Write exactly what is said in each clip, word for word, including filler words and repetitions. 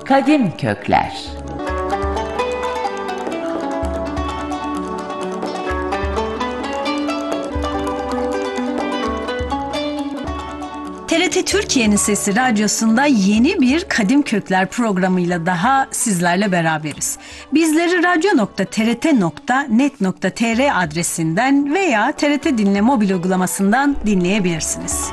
Kadim Kökler. T R T Türkiye'nin Sesi Radyosu'nda yeni bir Kadim Kökler programıyla daha sizlerle beraberiz. Bizleri radyo nokta t r t nokta net nokta t r adresinden veya T R T Dinle mobil uygulamasından dinleyebilirsiniz.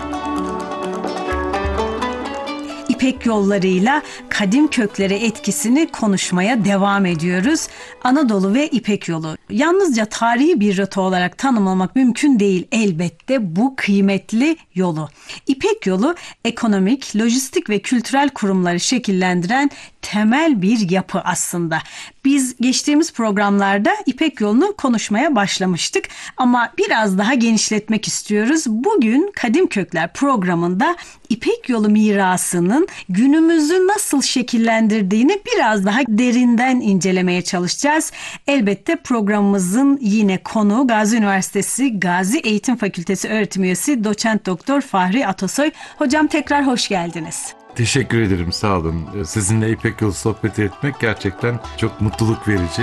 İpek yollarıyla kadim köklere etkisini konuşmaya devam ediyoruz. Anadolu ve İpek yolu. Yalnızca tarihi bir rota olarak tanımlamak mümkün değil elbette bu kıymetli yolu. İpek yolu ekonomik, lojistik ve kültürel kurumları şekillendiren temel bir yapı aslında. Biz geçtiğimiz programlarda İpek yolunu konuşmaya başlamıştık ama biraz daha genişletmek istiyoruz. Bugün Kadim Kökler programında İpek yolu mirasının günümüzü nasıl şekillendirdiğini biraz daha derinden incelemeye çalışacağız. Elbette programımızın yine konuğu Gazi Üniversitesi Gazi Eğitim Fakültesi öğretim üyesi Doçent Doktor Fahri Atasoy. Hocam tekrar hoş geldiniz. Teşekkür ederim, sağ olun. Sizinle İpek yolu sohbeti etmek gerçekten çok mutluluk verici.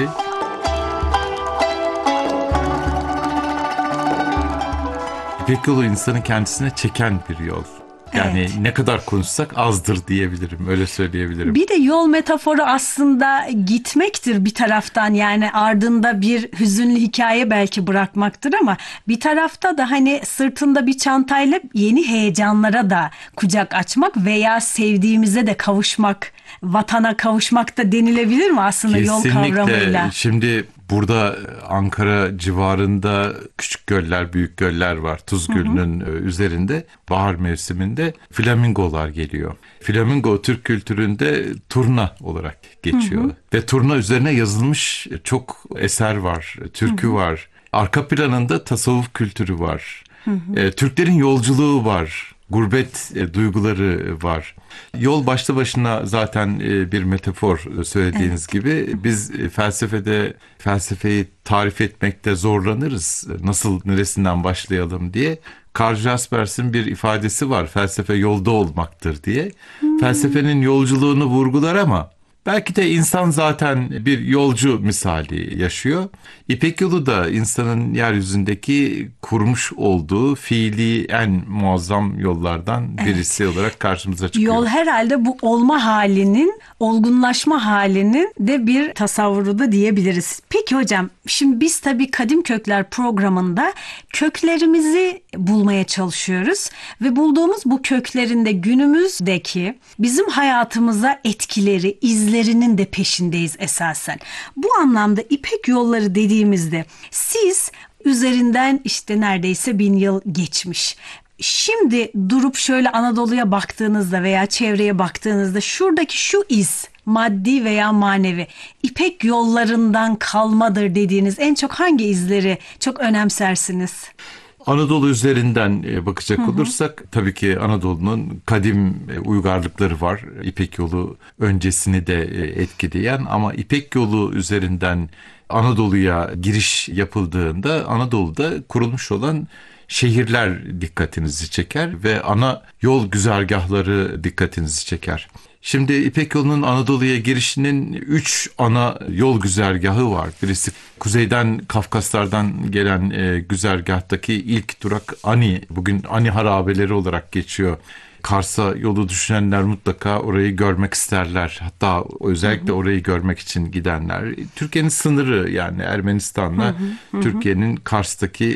İpek yolu insanı kendisine çeken bir yol. Yani evet. Ne kadar konuşsak azdır diyebilirim, öyle söyleyebilirim. Bir de yol metaforu aslında gitmektir bir taraftan, yani ardında bir hüzünlü hikaye belki bırakmaktır ama bir tarafta da hani sırtında bir çantayla yeni heyecanlara da kucak açmak veya sevdiğimize de kavuşmak, vatana kavuşmak da denilebilir mi aslında? Kesinlikle. Yol kavramıyla? Şimdi burada Ankara civarında küçük göller, büyük göller var. Tuz Gölü'nün hı hı. üzerinde bahar mevsiminde flamingolar geliyor. Flamingo Türk kültüründe turna olarak geçiyor. Hı hı. Ve turna üzerine yazılmış çok eser var, türkü hı hı. var. Arka planında tasavvuf kültürü var. Hı hı. E, Türklerin yolculuğu var. Gurbet e, duyguları var. Yol başlı başına zaten e, bir metafor söylediğiniz evet. gibi. Biz e, felsefede felsefeyi tarif etmekte zorlanırız. Nasıl, neresinden başlayalım diye. Karl Jaspers'in bir ifadesi var. Felsefe yolda olmaktır diye. Hmm. Felsefenin yolculuğunu vurgular ama belki de insan zaten bir yolcu misali yaşıyor. İpek yolu da insanın yeryüzündeki kurmuş olduğu fiili en muazzam yollardan birisi evet. olarak karşımıza çıkıyor. Yol herhalde bu olma halinin, olgunlaşma halinin de bir tasavvuru da diyebiliriz. Peki hocam, şimdi biz tabii Kadim Kökler programında köklerimizi bulmaya çalışıyoruz ve bulduğumuz bu köklerin de günümüzdeki bizim hayatımıza etkileri, izlerinin de peşindeyiz esasen. Bu anlamda İpek yolları dediğimizde siz üzerinden işte neredeyse bin yıl geçmiş. Şimdi durup şöyle Anadolu'ya baktığınızda veya çevreye baktığınızda şuradaki şu iz, maddi veya manevi, İpek yollarından kalmadır dediğiniz en çok hangi izleri çok önemsersiniz? Anadolu üzerinden bakacak hı hı. olursak tabii ki Anadolu'nun kadim uygarlıkları var. İpek yolu öncesini de etkileyen ama İpek yolu üzerinden Anadolu'ya giriş yapıldığında Anadolu'da kurulmuş olan şehirler dikkatinizi çeker ve ana yol güzergahları dikkatinizi çeker. Şimdi İpek yolunun Anadolu'ya girişinin üç ana yol güzergahı var. Birisi kuzeyden Kafkaslardan gelen e, güzergahtaki ilk durak Ani. Bugün Ani harabeleri olarak geçiyor. Kars'a yolu düşünenler mutlaka orayı görmek isterler. Hatta özellikle hı hı. orayı görmek için gidenler. Türkiye'nin sınırı, yani Ermenistan'la Türkiye'nin Kars'taki